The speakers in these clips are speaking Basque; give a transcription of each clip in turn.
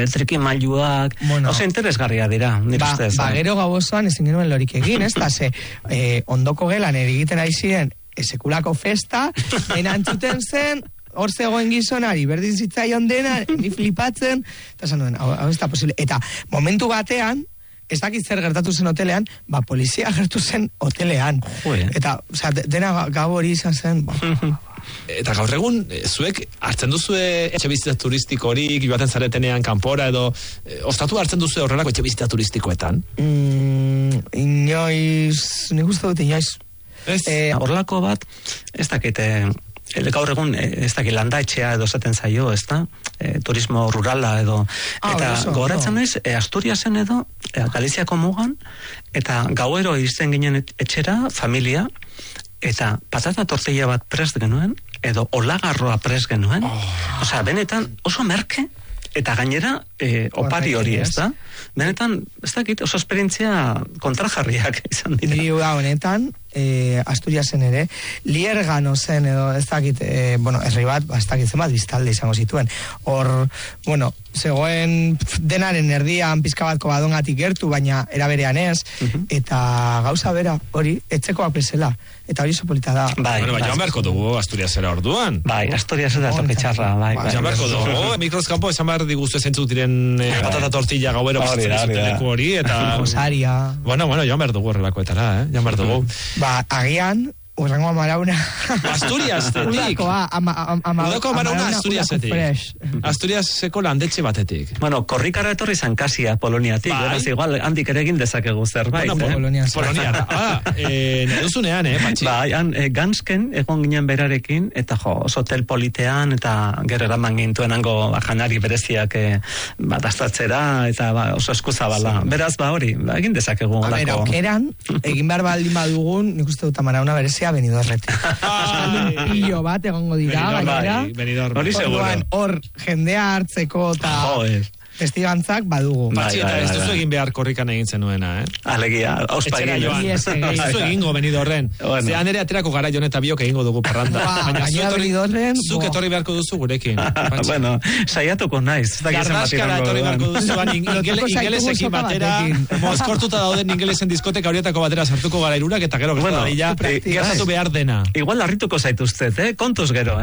trikimailuak, oso interesgarria dira, nire ustez. Gero gau osoan ezin genuen lorik egin, ez da, ondoko gelan egiten aiziren sekulako festa, enantzuten zen, hor zegoen gizonari, berdin zitzaion dena, ni flipatzen, eta esan duen, hau ez da posible. Eta momentu batean, ez dakit zer gertatu zen hotelean, polizia gertu zen hotelean. Eta, dena gau hori izan zen, Eta gaur egun, zuek hartzen duzue etxe bizitza turistikorik, joaten zaretenean kanpora edo, ostatu hartzen duzue horrelako etxe bizitza turistikoetan? Inoiz, nik uste dut inoiz. Horrelako bat, ez dakite, gaur egun, ez dakit, landa etxea edo esaten zaio, ez da? Turismo rurala edo. Eta gogoratzen naiz, Asturiasen edo, Galiziako mugan, eta gauero iristen ginen etxera, familia, eta patata tortilla bat prest genuen, edo olagarroa prest genuen, osea, benetan oso merke, eta gainera opari hori, ez da? Benetan, ez dakit, oso esperientzia kontrajarriak izan dira. Niri honetan, Asturiasen ere, Liergano zen, edo ez dakit, herri bat, ez dakit zen bat, biztalde izango zituen. Hor, zegoen denaren erdian pizka batko badongatik gertu, baina eraberean ez, eta gauza bera, hori, etxekoak bezala. Eta hori sopolita da. Joan beharko dugu Asturiasera orduan. Asturiasera toke txarra. Joan beharko dugu. Mikroskampo esan behar diguztu ezentzuk diren patata tortilla gauero pasatzen zuteneko hori, eta... Osaria. Bueno, joan behar dugu horrelakoetara, joan behar dugu. Agian, urrengo Amarauna. Asturiasetik. Udako Amarauna Asturiasetik. Asturiaseko landetxe batetik. Korrikara etorri Zankasia, Poloniatik. Beraz, igual, handik ere egin dezakegu zerbait. Poloniara. Nahi duzunean, Patxi? Gansken, egon ginen berarekin, eta oso hotel politean, eta gero eraman gintuen hango janari bereziak dastatzera, eta oso eskuzabala. Beraz, hori, egin dezakegu. Aukeran, egin behar baldin badugun, nik uste dut Amarauna berezia, Benidorretik. Pilo bat egongo dira, gainera. Hori seguro. Hor jendea hartzeko eta testigantzak badugu. Patxi, eta ez duzu egin behar korrikan egin zenuena, Alegia, auspa egin. Ez duzu egingo Benidorren. Zean ere aterako gara jon eta biok egingo dugu parranda. Baina zuk etorri beharko duzu gurekin. Bueno, saiatuko naiz. Gardaskara etorri beharko duzuan ingelesekin batera, mozkortuta dauden ingelesen diskoteka horietako batera sartuko gara irurak, eta gero gertatu behar dena. Igual harrituko zaituztet, kontuz gero,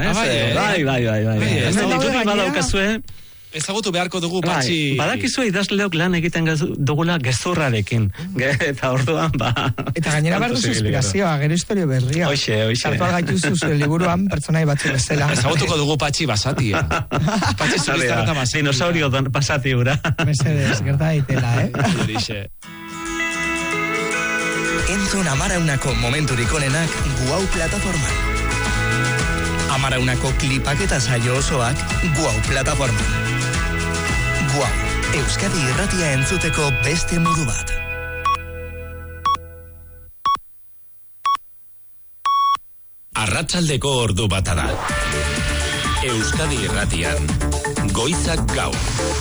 Bai. Ezagutu beharko dugu, Patxi. Badakizu idazleok lan egiten dugula gezurrarekin. Eta orduan, Eta gainera behar duzu inspirazioa, gero historio berria. Oixe. Sartu algaitu zuzuen liburuan pertsonai batzu bezala. Ezagutuko dugu Patxi basatia. Patxi zubiztara eta basatia. Dinosaurio basati ura. Mesedez, gerta daitela, Entzun Amaraunako momenturik onenak Guau plataforman. Amaraunako klipak eta saio osoak Guau plataforman. Guau, Euskadi irratia entzuteko beste modu bat. Arratsaldeko ordu bata da. Euskadi irratian, Goizak Gau.